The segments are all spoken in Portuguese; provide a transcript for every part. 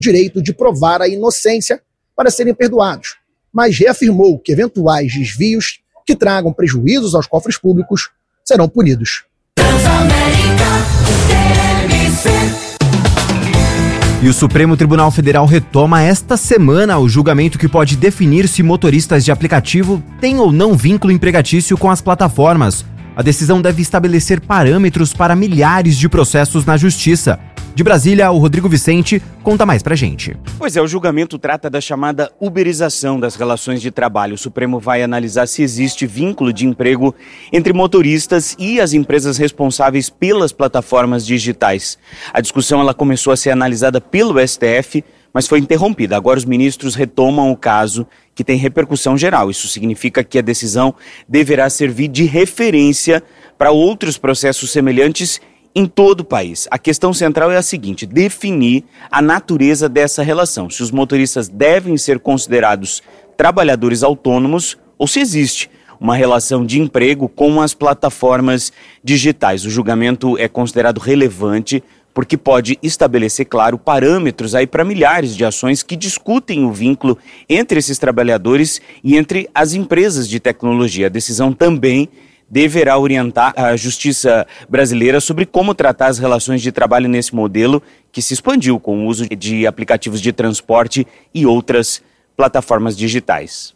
direito de provar a inocência para serem perdoados, mas reafirmou que eventuais desvios que tragam prejuízos aos cofres públicos serão punidos. E o Supremo Tribunal Federal retoma esta semana o julgamento que pode definir se motoristas de aplicativo têm ou não vínculo empregatício com as plataformas. A decisão deve estabelecer parâmetros para milhares de processos na Justiça. De Brasília, o Rodrigo Vicente conta mais pra gente. Pois é, o julgamento trata da chamada uberização das relações de trabalho. O Supremo vai analisar se existe vínculo de emprego entre motoristas e as empresas responsáveis pelas plataformas digitais. A discussão ela começou a ser analisada pelo STF, mas foi interrompida. Agora os ministros retomam o caso, que tem repercussão geral. Isso significa que a decisão deverá servir de referência para outros processos semelhantes em todo o país. A questão central é a seguinte: definir a natureza dessa relação. Se os motoristas devem ser considerados trabalhadores autônomos ou se existe uma relação de emprego com as plataformas digitais. O julgamento é considerado relevante porque pode estabelecer, claro, parâmetros aí para milhares de ações que discutem o vínculo entre esses trabalhadores e entre as empresas de tecnologia. A decisão também deverá orientar a justiça brasileira sobre como tratar as relações de trabalho nesse modelo que se expandiu com o uso de aplicativos de transporte e outras plataformas digitais.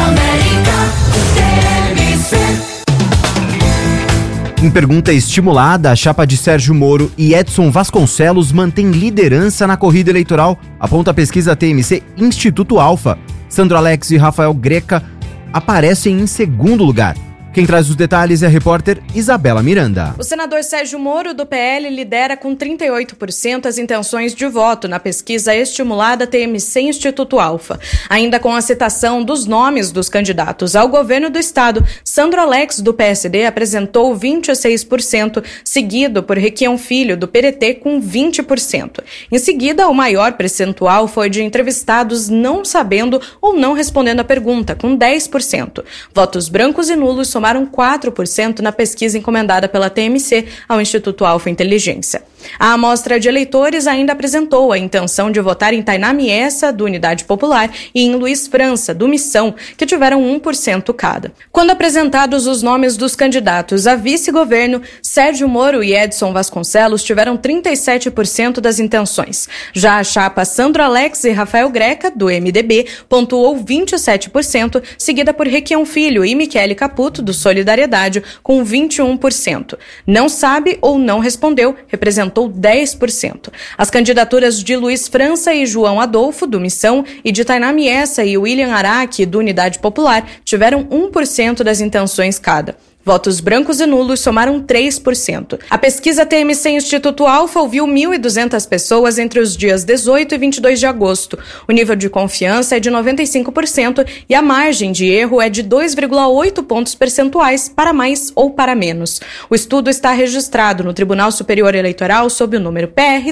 Em pergunta estimulada, a chapa de Sérgio Moro e Edson Vasconcelos mantém liderança na corrida eleitoral, aponta a pesquisa TMC Instituto Alfa. Sandro Alex e Rafael Greca aparecem em segundo lugar. Quem traz os detalhes é a repórter Isabela Miranda. O senador Sérgio Moro, do PL, lidera com 38% as intenções de voto na pesquisa estimulada TMC Instituto Alfa. Ainda com a citação dos nomes dos candidatos ao governo do estado, Sandro Alex, do PSD, apresentou 26%, seguido por Requião Filho, do PDT, com 20%. Em seguida, o maior percentual foi de entrevistados não sabendo ou não respondendo a pergunta, com 10%. Votos brancos e nulos somaram 4% na pesquisa encomendada pela TMC ao Instituto Alfa Inteligência. A amostra de eleitores ainda apresentou a intenção de votar em Tainá Miessa, do Unidade Popular, e em Luiz França, do Missão, que tiveram 1% cada. Quando apresentados os nomes dos candidatos a vice-governo, Sérgio Moro e Edson Vasconcelos tiveram 37% das intenções. Já a chapa Sandro Alex e Rafael Greca, do MDB, pontuou 27%, seguida por Requião Filho e Michele Caputo, do Solidariedade, com 21%. Não sabe ou não respondeu, representou 10%. As candidaturas de Luiz França e João Adolfo, do Missão, e de Tainá Miessa e William Araque, do Unidade Popular, tiveram 1% das intenções cada. Votos brancos e nulos somaram 3%. A pesquisa TMC Instituto Alfa ouviu 1.200 pessoas entre os dias 18 e 22 de agosto. O nível de confiança é de 95% e a margem de erro é de 2,8 pontos percentuais para mais ou para menos. O estudo está registrado no Tribunal Superior Eleitoral sob o número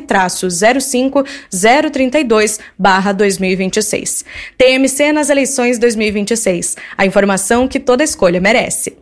PR-05032/2026. TMC nas eleições 2026. A informação que toda escolha merece.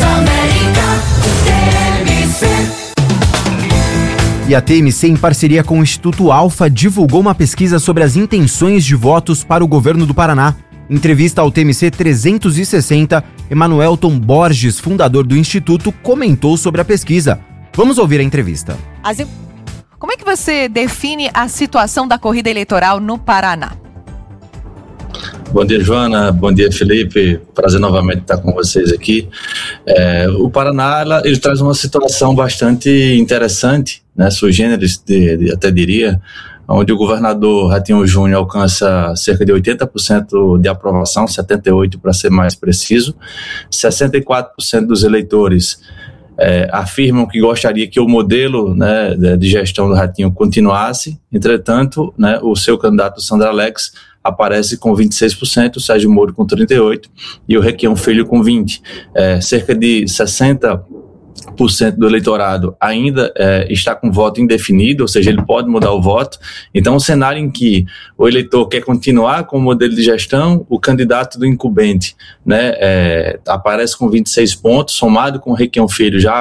E a TMC, em parceria com o Instituto Alfa, divulgou uma pesquisa sobre as intenções de votos para o governo do Paraná. Em entrevista ao TMC 360, Emanuelton Borges, fundador do Instituto, comentou sobre a pesquisa. Vamos ouvir a entrevista. Como é que você define a situação da corrida eleitoral no Paraná? Bom dia, Joana. Bom dia, Felipe. Prazer novamente estar com vocês aqui. O Paraná ele traz uma situação bastante interessante, né, sui generis, até diria, onde o governador Ratinho Júnior alcança cerca de 80% de aprovação, 78% para ser mais preciso. 64% dos eleitores afirmam que gostaria que o modelo, né, de gestão do Ratinho continuasse. Entretanto, né, o seu candidato Sandro Alex aparece com 26%, o Sérgio Moro com 38% e o Requião Filho com 20%. Cerca de 60% do eleitorado ainda está com voto indefinido, ou seja, ele pode mudar o voto. Então, um cenário em que o eleitor quer continuar com o modelo de gestão, o candidato do incumbente, né, aparece com 26 pontos, somado com o Requião Filho já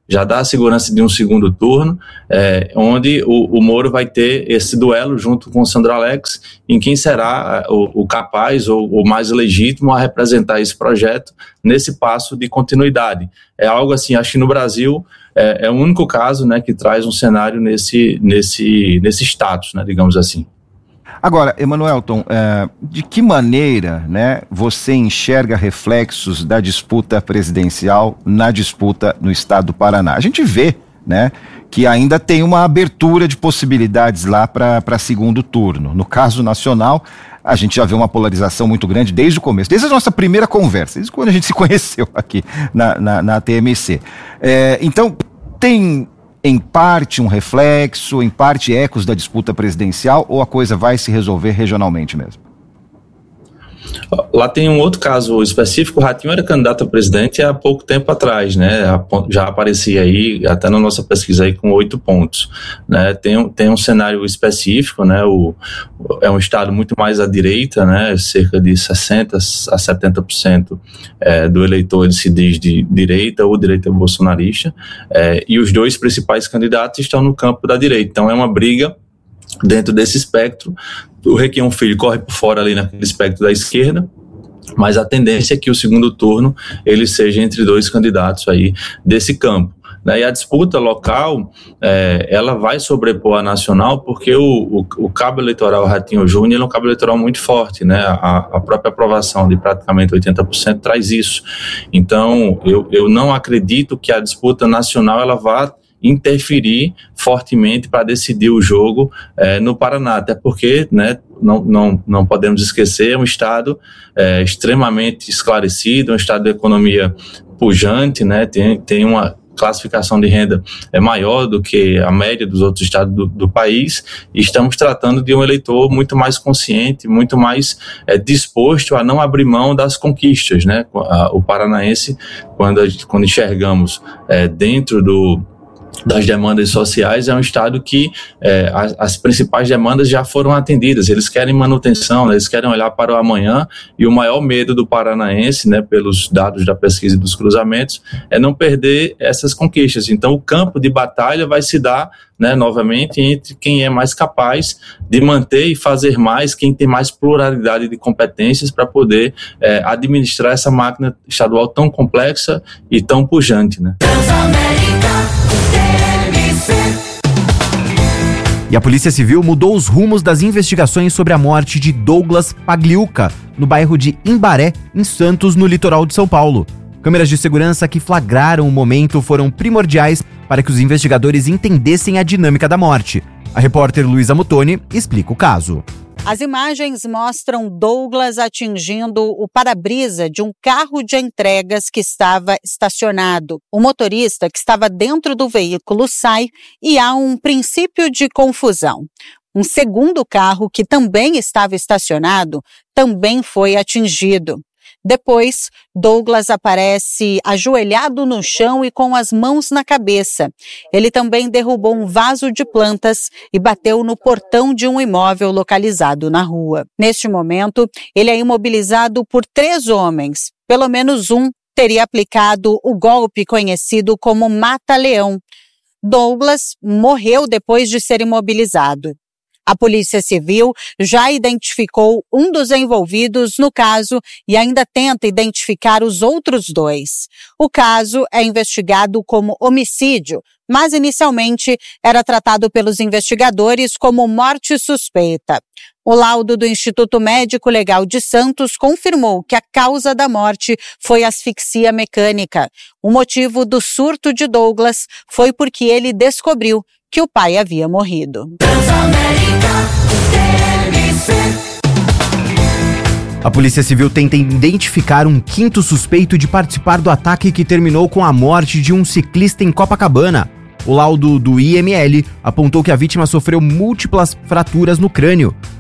já dá a segurança de um segundo turno, onde o Moro vai ter esse duelo junto com o Sandro Alex, em quem será o capaz ou o mais legítimo a representar esse projeto nesse passo de continuidade. É algo assim, acho que no Brasil é o único caso, né, que traz um cenário nesse status, né, digamos assim. Agora, Emanuelton, de que maneira, né, você enxerga reflexos da disputa presidencial na disputa no estado do Paraná? A gente vê, né, que ainda tem uma abertura de possibilidades lá para segundo turno. No caso nacional, a gente já vê uma polarização muito grande desde o começo, desde a nossa primeira conversa, desde quando a gente se conheceu aqui na TMC. Então, tem em parte um reflexo, em parte ecos da disputa presidencial, ou a coisa vai se resolver regionalmente mesmo? Lá tem um outro caso específico. O Ratinho era candidato a presidente há pouco tempo atrás, né? Já aparecia aí, até na nossa pesquisa aí, com 8 pontos, né? Tem um cenário específico, né? É um estado muito mais à direita, né? Cerca de 60% a 70% do eleitor ele se diz de direita ou direita bolsonarista, e os dois principais candidatos estão no campo da direita. Então é uma briga dentro desse espectro. O Requião Filho corre por fora ali naquele espectro da esquerda, mas a tendência é que o segundo turno ele seja entre dois candidatos aí desse campo. E a disputa local, ela vai sobrepor a nacional, porque o cabo eleitoral Ratinho Júnior é um cabo eleitoral muito forte, né? A própria aprovação de praticamente 80% traz isso. Então, eu não acredito que a disputa nacional ela vá interferir fortemente para decidir o jogo no Paraná, até porque, né, não podemos esquecer, é um estado extremamente esclarecido, um estado de economia pujante, né, tem uma classificação de renda maior do que a média dos outros estados do país, e estamos tratando de um eleitor muito mais consciente, muito mais disposto a não abrir mão das conquistas, né? O paranaense, quando enxergamos dentro das demandas sociais, é um estado que as principais demandas já foram atendidas. Eles querem manutenção, né? Eles querem olhar para o amanhã, e o maior medo do paranaense, né, pelos dados da pesquisa e dos cruzamentos, é não perder essas conquistas. Então o campo de batalha vai se dar, né, novamente entre quem é mais capaz de manter e fazer mais, quem tem mais pluralidade de competências para poder administrar essa máquina estadual tão complexa e tão pujante, né? E a Polícia Civil mudou os rumos das investigações sobre a morte de Douglas Pagliuca, no bairro de Imbaré, em Santos, no litoral de São Paulo. Câmeras de segurança que flagraram o momento foram primordiais para que os investigadores entendessem a dinâmica da morte. A repórter Luísa Mutoni explica o caso. As imagens mostram Douglas atingindo o para-brisa de um carro de entregas que estava estacionado. O motorista que estava dentro do veículo sai e há um princípio de confusão. Um segundo carro, que também estava estacionado, também foi atingido. Depois, Douglas aparece ajoelhado no chão e com as mãos na cabeça. Ele também derrubou um vaso de plantas e bateu no portão de um imóvel localizado na rua. Neste momento, ele é imobilizado por 3 homens. Pelo menos um teria aplicado o golpe conhecido como mata-leão. Douglas morreu depois de ser imobilizado. A Polícia Civil já identificou um dos envolvidos no caso e ainda tenta identificar os outros 2. O caso é investigado como homicídio, mas inicialmente era tratado pelos investigadores como morte suspeita. O laudo do Instituto Médico Legal de Santos confirmou que a causa da morte foi asfixia mecânica. O motivo do surto de Douglas foi porque ele descobriu que o pai havia morrido. A Polícia Civil tenta identificar um 5º suspeito de participar do ataque que terminou com a morte de um ciclista em Copacabana. O laudo do IML apontou que a vítima sofreu múltiplas fraturas no crânio.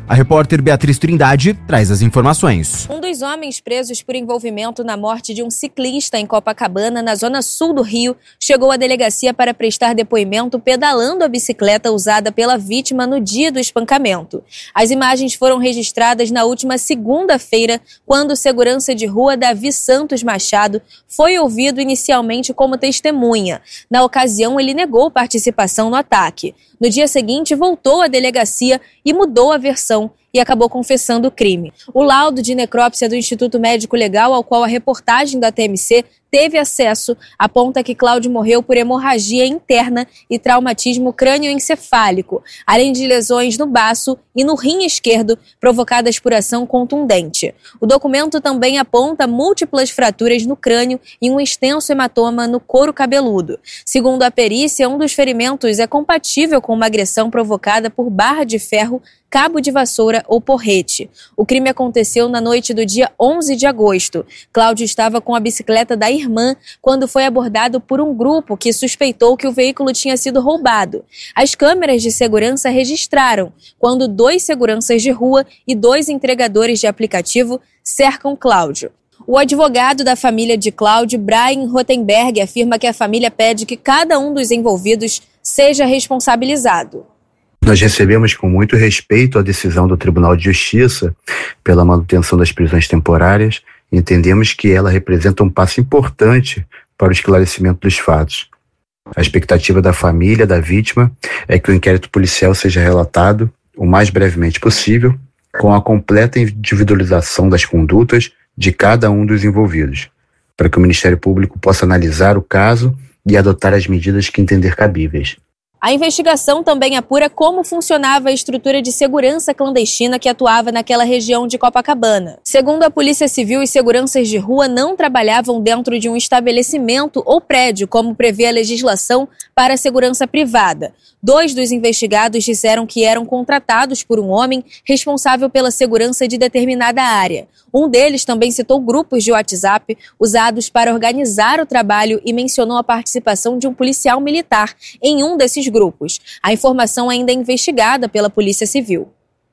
A repórter Beatriz Trindade traz as informações. Um dos homens presos por envolvimento na morte de um ciclista em Copacabana, na zona sul do Rio, chegou à delegacia para prestar depoimento pedalando a bicicleta usada pela vítima no dia do espancamento. As imagens foram registradas na última segunda-feira, quando o segurança de rua Davi Santos Machado foi ouvido inicialmente como testemunha. Na ocasião, ele negou participação no ataque. No dia seguinte, voltou à delegacia e mudou a versão e acabou confessando o crime. O laudo de necrópsia do Instituto Médico Legal, ao qual a reportagem da TMC teve acesso, aponta que Cláudio morreu por hemorragia interna e traumatismo crânioencefálico, além de lesões no baço e no rim esquerdo provocadas por ação contundente. O documento também aponta múltiplas fraturas no crânio e um extenso hematoma no couro cabeludo. Segundo a perícia, um dos ferimentos é compatível com uma agressão provocada por barra de ferro, cabo de vassoura ou porrete. O crime aconteceu na noite do dia 11 de agosto. Cláudio estava com a bicicleta da irmã quando foi abordado por um grupo que suspeitou que o veículo tinha sido roubado. As câmeras de segurança registraram quando 2 seguranças de rua e 2 entregadores de aplicativo cercam Cláudio. O advogado da família de Cláudio, Brian Rothenberg, afirma que a família pede que cada um dos envolvidos seja responsabilizado. Nós recebemos com muito respeito a decisão do Tribunal de Justiça pela manutenção das prisões temporárias e entendemos que ela representa um passo importante para o esclarecimento dos fatos. A expectativa da família da vítima é que o inquérito policial seja relatado o mais brevemente possível, com a completa individualização das condutas de cada um dos envolvidos, para que o Ministério Público possa analisar o caso e adotar as medidas que entender cabíveis. A investigação também apura como funcionava a estrutura de segurança clandestina que atuava naquela região de Copacabana. Segundo a Polícia Civil, os seguranças de rua não trabalhavam dentro de um estabelecimento ou prédio, como prevê a legislação para a segurança privada. 2 dos investigados disseram que eram contratados por um homem responsável pela segurança de determinada área. Um deles também citou grupos de WhatsApp usados para organizar o trabalho e mencionou a participação de um policial militar em um desses grupos. A informação ainda é investigada pela Polícia Civil.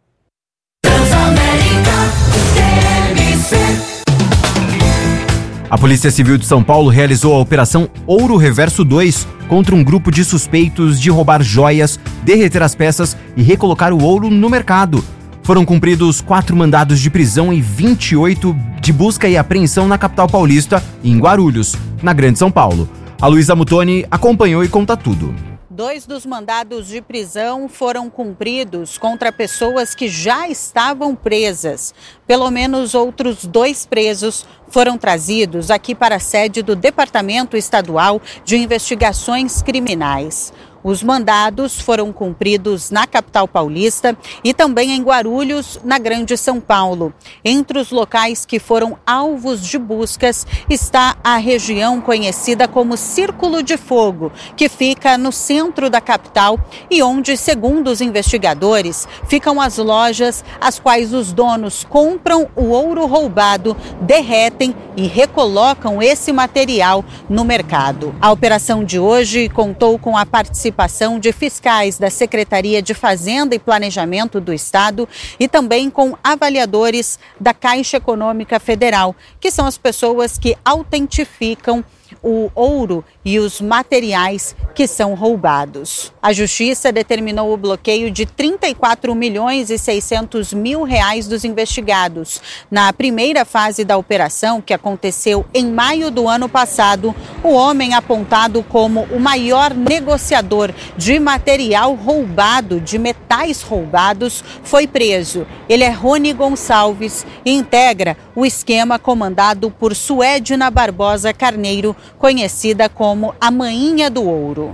A Polícia Civil de São Paulo realizou a Operação Ouro Reverso 2 contra um grupo de suspeitos de roubar joias, derreter as peças e recolocar o ouro no mercado. Foram cumpridos 4 mandados de prisão e 28 de busca e apreensão na capital paulista e em Guarulhos, na Grande São Paulo. A Luísa Mutoni acompanhou e conta tudo. 2 dos mandados de prisão foram cumpridos contra pessoas que já estavam presas. Pelo menos outros 2 presos foram trazidos aqui para a sede do Departamento Estadual de Investigações Criminais. Os mandados foram cumpridos na capital paulista e também em Guarulhos, na Grande São Paulo. Entre os locais que foram alvos de buscas está a região conhecida como Círculo de Fogo, que fica no centro da capital e onde, segundo os investigadores, ficam as lojas às quais os donos compram o ouro roubado, derretem e recolocam esse material no mercado. A operação de hoje contou com a participação de fiscais da Secretaria de Fazenda e Planejamento do Estado e também com avaliadores da Caixa Econômica Federal, que são as pessoas que autentificam o ouro e os materiais que são roubados. A Justiça determinou o bloqueio de 34 milhões e 600 mil reais dos investigados. Na primeira fase da operação, que aconteceu em maio do ano passado, o homem apontado como o maior negociador de material roubado, de metais roubados, foi preso. Ele é Rony Gonçalves e integra o esquema comandado por Suedna Barbosa Carneiro, conhecida como a Mainha do Ouro.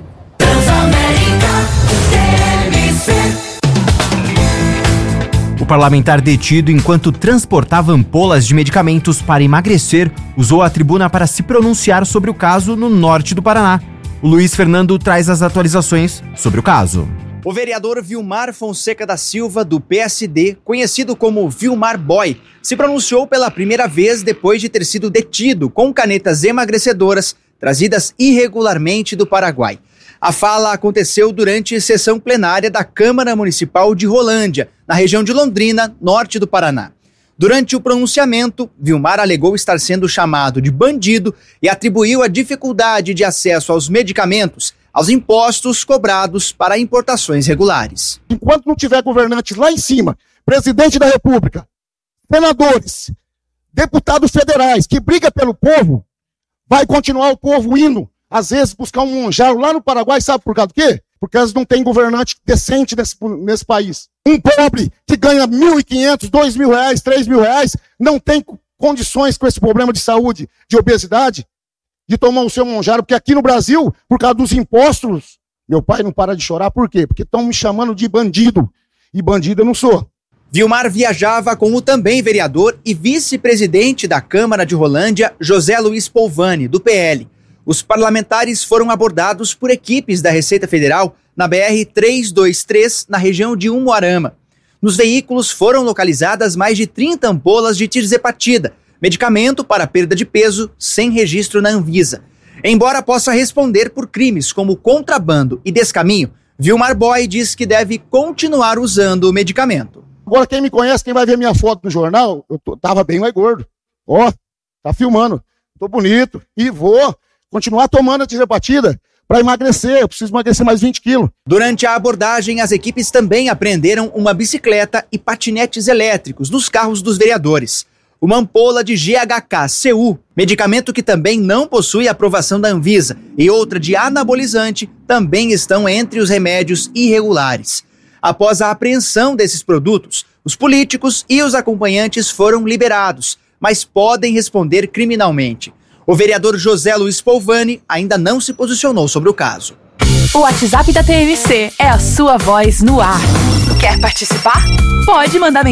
O parlamentar detido enquanto transportava ampolas de medicamentos para emagrecer usou a tribuna para se pronunciar sobre o caso no norte do Paraná. O Luiz Fernando traz as atualizações sobre o caso. O vereador Vilmar Fonseca da Silva, do PSD, conhecido como Vilmar Boy, se pronunciou pela primeira vez depois de ter sido detido com canetas emagrecedoras trazidas irregularmente do Paraguai. A fala aconteceu durante sessão plenária da Câmara Municipal de Rolândia, na região de Londrina, norte do Paraná. Durante o pronunciamento, Vilmar alegou estar sendo chamado de bandido e atribuiu a dificuldade de acesso aos medicamentos aos impostos cobrados para importações regulares. Enquanto não tiver governantes lá em cima, presidente da República, senadores, deputados federais que brigam pelo povo, vai continuar o povo indo, às vezes, buscar um monjaro lá no Paraguai, sabe por causa do quê? Porque eles não têm governante decente nesse país. Um pobre que ganha R$1.500, R$2.000, R$3.000, não tem condições com esse problema de saúde, de obesidade, de tomar o seu monjaro, porque aqui no Brasil, por causa dos impostos, meu pai não para de chorar, por quê? Porque estão me chamando de bandido, e bandido eu não sou. Vilmar viajava com o também vereador e vice-presidente da Câmara de Rolândia, José Luiz Polvani, do PL. Os parlamentares foram abordados por equipes da Receita Federal na BR-323, na região de Umuarama. Nos veículos foram localizadas mais de 30 ampolas de tirzepatida, medicamento para perda de peso sem registro na Anvisa. Embora possa responder por crimes como contrabando e descaminho, Vilmar Boy diz que deve continuar usando o medicamento. Agora quem me conhece, quem vai ver minha foto no jornal, eu tava bem mais gordo. Ó, tá filmando, tô bonito e vou continuar tomando a tirzepatida para emagrecer, eu preciso emagrecer mais 20 quilos. Durante a abordagem, as equipes também apreenderam uma bicicleta e patinetes elétricos nos carros dos vereadores. Uma ampola de GHK-CU, medicamento que também não possui aprovação da Anvisa, e outra de anabolizante também estão entre os remédios irregulares. Após a apreensão desses produtos, os políticos e os acompanhantes foram liberados, mas podem responder criminalmente. O vereador José Luiz Polvani ainda não se posicionou sobre o caso. O WhatsApp da TMC é a sua voz no ar. Quer participar? Pode mandar mensagem.